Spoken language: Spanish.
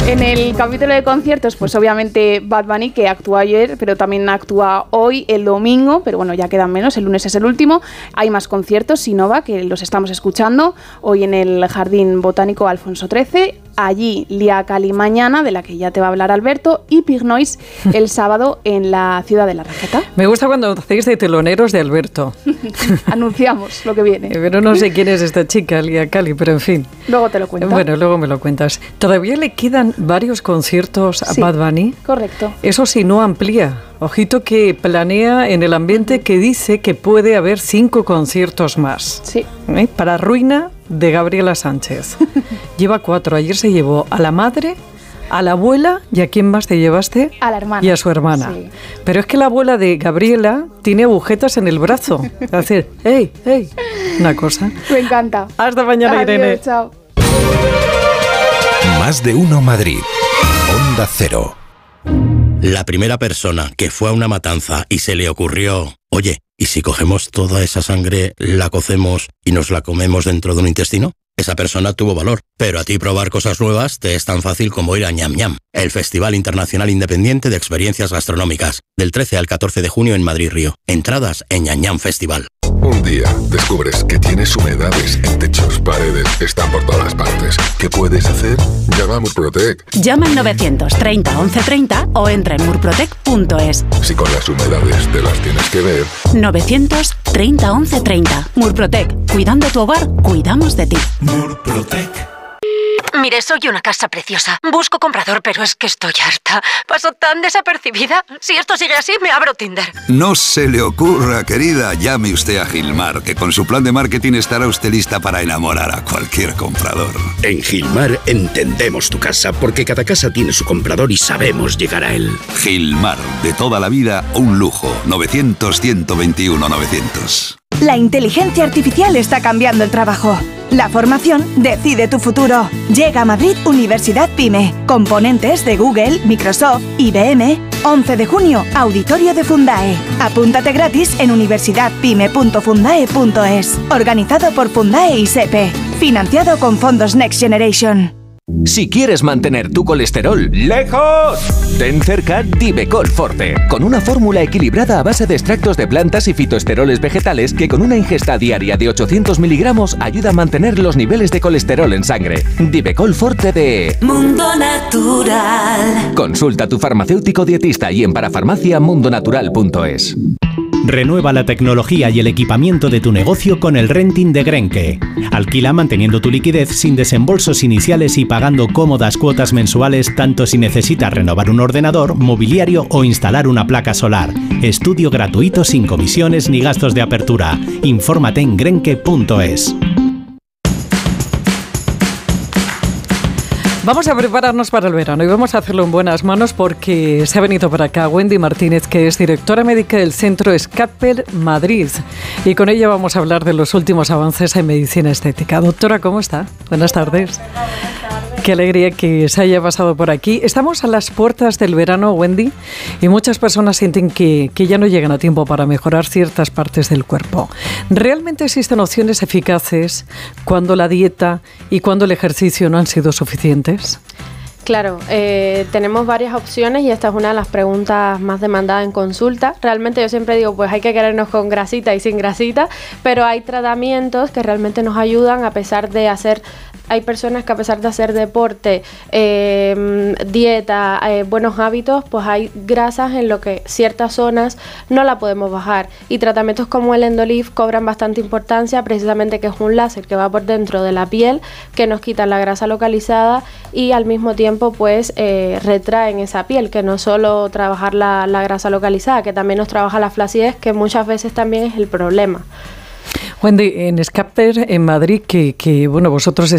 En el capítulo de conciertos, pues obviamente Bad Bunny, que actúa ayer, pero también actúa hoy, el domingo, pero bueno, ya quedan menos, el lunes es el último. Hay más conciertos, Sinova, que los estamos escuchando, hoy en el Jardín Botánico Alfonso XIII, allí Lia Cali mañana, de la que ya te va a hablar Alberto, y Pig Noise el sábado en la Ciudad de la Raqueta. Me gusta cuando hacéis de teloneros de Alberto. Anunciamos lo que viene. Pero no sé quién es esta chica, Lia Cali, pero en fin. Luego te lo cuento. Bueno, luego me lo cuentas. ¿Todavía le quedan varios conciertos a Bad Bunny? Correcto. Eso sí, no amplía. Ojito que planea en el ambiente que dice que puede haber 5 conciertos más. Sí. Para ruina de Gabriela Sánchez. Lleva 4. Ayer se llevó a la madre, a la abuela, ¿y a quién más te llevaste? A la hermana. Y a su hermana. Sí. Pero es que la abuela de Gabriela tiene agujetas en el brazo. Es decir, ¡ey! Una cosa. Me encanta. Hasta mañana, Adiós, Irene. Chao. Más de uno Madrid. Onda Cero. La primera persona que fue a una matanza y se le ocurrió, oye, ¿y si cogemos toda esa sangre, la cocemos y nos la comemos dentro de un intestino? Esa persona tuvo valor, pero a ti probar cosas nuevas te es tan fácil como ir a Ñam Ñam, el Festival Internacional Independiente de Experiencias Gastronómicas, del 13 al 14 de junio en Madrid Río. Entradas en Ñam Ñam Festival. Un día descubres que tienes humedades en techos, paredes, están por todas partes. ¿Qué puedes hacer? Llama a Murprotec. Llama al 930 1130 o entra en murprotec.es. Si con las humedades te las tienes que ver. 930 1130. Murprotec. Cuidando tu hogar, cuidamos de ti. Murprotec. Mire, soy una casa preciosa. Busco comprador, pero es que estoy harta. Paso tan desapercibida. Si esto sigue así, me abro Tinder. No se le ocurra, querida. Llame usted a Gilmar, que con su plan de marketing estará usted lista para enamorar a cualquier comprador. En Gilmar entendemos tu casa, porque cada casa tiene su comprador y sabemos llegar a él. Gilmar, de toda la vida, un lujo. 900-121-900. La inteligencia artificial está cambiando el trabajo. La formación decide tu futuro. Llega a Madrid Universidad PyME. Componentes de Google, Microsoft, IBM. 11 de junio, Auditorio de Fundae. Apúntate gratis en universidadpyme.fundae.es. Organizado por Fundae y SEPE. Financiado con fondos Next Generation. Si quieres mantener tu colesterol lejos, ten cerca Divecol Forte, con una fórmula equilibrada a base de extractos de plantas y fitoesteroles vegetales que con una ingesta diaria de 800 miligramos ayuda a mantener los niveles de colesterol en sangre. Divecol Forte de Mundo Natural. Consulta a tu farmacéutico dietista y en parafarmaciamundonatural.es. Renueva la tecnología y el equipamiento de tu negocio con el renting de Grenke. Alquila manteniendo tu liquidez sin desembolsos iniciales y pagando cómodas cuotas mensuales tanto si necesitas renovar un ordenador, mobiliario o instalar una placa solar. Estudio gratuito sin comisiones ni gastos de apertura. Infórmate en grenke.es. Vamos a prepararnos para el verano y vamos a hacerlo en buenas manos porque se ha venido para acá Wendy Martínez, que es directora médica del Centro Scalpel Madrid. Y con ella vamos a hablar de los últimos avances en medicina estética. Doctora, ¿cómo está? Buenas tardes. Qué alegría que se haya pasado por aquí. Estamos a las puertas del verano, Wendy, y muchas personas sienten que ya no llegan a tiempo para mejorar ciertas partes del cuerpo. ¿Realmente existen opciones eficaces cuando la dieta y cuando el ejercicio no han sido suficientes? Claro, tenemos varias opciones y esta es una de las preguntas más demandadas en consulta. Realmente yo siempre digo, pues hay que querernos con grasita y sin grasita, pero hay tratamientos que realmente nos ayudan a pesar de hacer... Hay personas que a pesar de hacer deporte, dieta, buenos hábitos, pues hay grasas en lo que ciertas zonas no la podemos bajar. Y tratamientos como el Endolife cobran bastante importancia, precisamente que es un láser que va por dentro de la piel, que nos quita la grasa localizada y al mismo tiempo pues retraen esa piel, que no solo trabajar la grasa localizada, que también nos trabaja la flacidez, que muchas veces también es el problema. Wendy, en Scalpel, en Madrid, que bueno, vosotros